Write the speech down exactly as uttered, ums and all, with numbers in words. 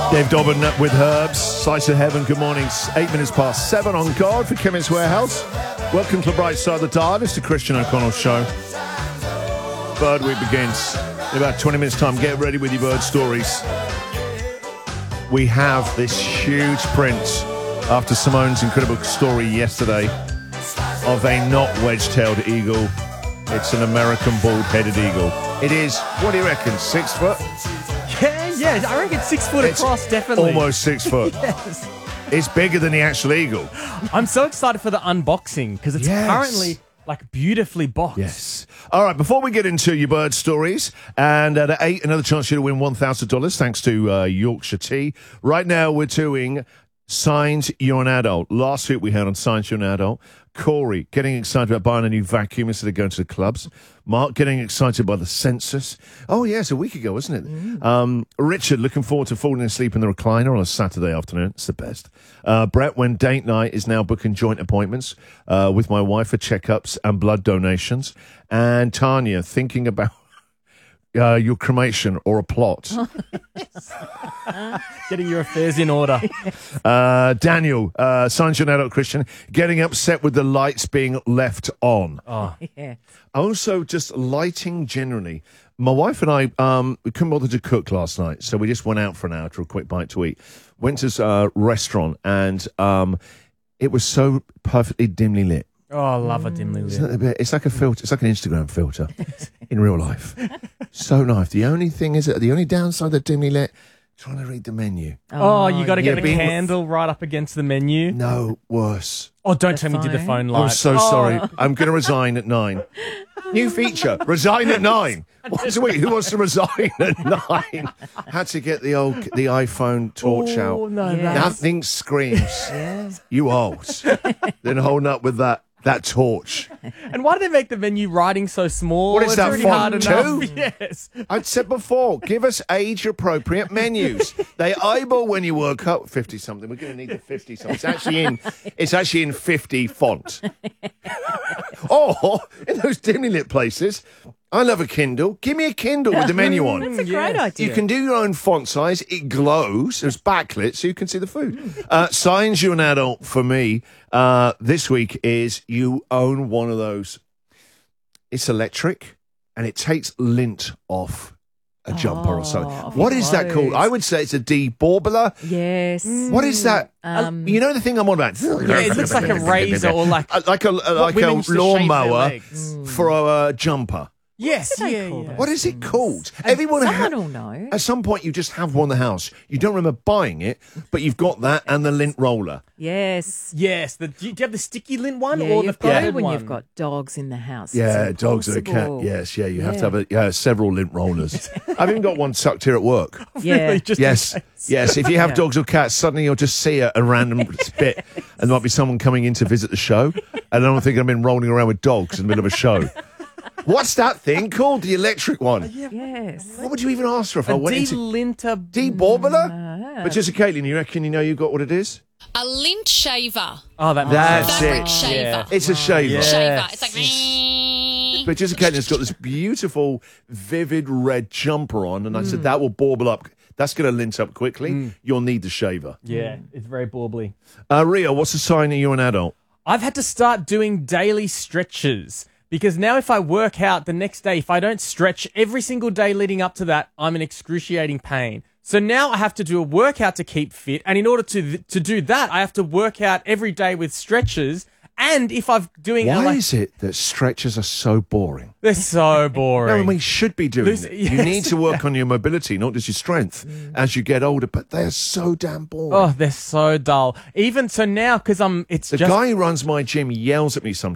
Dave Dobbin with Herbs, Slice of Heaven. Good morning. Eight minutes past seven on guard for Chemist Warehouse. Welcome to the bright side of the dial. It's the Christian O'Connell Show. Bird Week begins in about twenty minutes' time. Get ready with your bird stories. We have this huge print after Simone's incredible story yesterday of a not wedge-tailed eagle. It's an American bald-headed eagle. It is, what do you reckon, six foot? Yeah, yeah, I reckon six foot It's across, definitely. Almost six foot. Yes. It's bigger than the actual eagle. I'm so excited for the unboxing because it's Yes. currently like beautifully boxed. Yes. All right, before we get into your bird stories, and at eight, another chance for you to win one thousand dollars thanks to uh, Yorkshire Tea. Right now, we're doing Signs You're an Adult. Last week, we had on Signs You're an Adult Corey getting excited about buying a new vacuum instead of going to the clubs. Mark getting excited by the census. Oh, yes, a week ago, wasn't it? Mm. Um, Richard looking forward to falling asleep in the recliner on a Saturday afternoon. It's the best. Uh, Brett, when date night is now booking joint appointments uh, with my wife for checkups and blood donations. And Tanya thinking about uh, your cremation or a plot. Getting your affairs in order. Uh, Daniel, uh, Signs You're an Adult Christian, getting upset with the lights being left on. Oh, Yeah. Also, just lighting generally. My wife and I, um, we couldn't bother to cook last night, so we just went out for an hour for a quick bite to eat. Went to a uh, restaurant, and um, it was so perfectly dimly lit. oh, I love a dimly lit. Isn't it a bit- It's like a filter. It's like an Instagram filter in real life. So nice. The only thing is, that the only downside of dimly lit, trying to read the menu. Oh, you got to yeah, get a being- candle right up against the menu. No, worse. Oh, don't The tell me you did the phone. phone light. I'm so Oh, sorry. I'm going to resign at nine. New feature, resign at nine. Once a week, who wants to resign at nine? Had to get the old the iPhone torch Oh, out. no, Yes. that's... Nothing screams. Yeah. You old. Then holding up with that that torch. And why do they make the menu writing so small? What is It's that, already font hard enough. two? Yes. I'd said before, give us age-appropriate menus. They eyeball when you work up fifty something. We're going to need the fifty something. It's actually in. It's actually in fifty font. Or in those dimly lit places, I love a Kindle. Give me a Kindle with the menu on. That's a great Yes. idea. You can do your own font size. It glows. It's backlit, so you can see the food. Uh, Signs You're an Adult for me uh, this week is you own one of those. It's electric, and it takes lint off a jumper or Oh, something. off What your is that called? clothes. I would say it's a debaurbler. Yes. What is that? Um, You know the thing I'm on about? Yeah, it looks like a razor or like... Uh, like a, uh, like a women used to shave their lawnmower legs. for a uh, jumper. Yes, What do they yeah, call yeah. them? What is it called? Everyone ha- Someone will know. At some point, you just have one in the house. You don't remember buying it, but you've got that and the lint roller. Yes. Yes. The, do you have the sticky lint one Yeah, or the you've got coated it when one? you've got dogs in the house. Yeah, It's dogs and a cat. impossible. Yes, yeah, you have Yeah. to have a, yeah, several lint rollers. I've even got one tucked here at work. Yeah. Really, just in Yes, case. yes. If you have Yeah. dogs or cats, suddenly you'll just see a, a random bit, and there might be someone coming in to visit the show, and I'm thinking I've been rolling around with dogs in the middle of a show. What's that thing called? The electric one. Yes. What would you even ask for if I A went into delinter... debaurbler? But just a Caitlin, you reckon you know you've got what it is? A lint shaver. Oh, that That's Fabric it. shaver. Yeah. It's a shaver. Yeah. Shaver. It's Yes. like... But Jessica Caitlin's got this beautiful, vivid red jumper on, and I said that will bauble up. That's going to lint up quickly. You'll need the shaver. Yeah, it's very baubbly. Uh, Rio, what's the sign that you're an adult? I've had to start doing daily stretches because now if I work out the next day, if I don't stretch every single day leading up to that, I'm in excruciating pain. So now I have to do a workout to keep fit. And in order to to do that, I have to work out every day with stretches. And if I'm doing Why a, like, is it that stretches are so boring? they're so boring. No, we should be doing Listen, it. You yes. need to work on your mobility, not just your strength, as you get older. But they're so damn boring. Oh, they're so dull. Even so now, because I'm, it's the just guy who runs my gym yells at me sometimes.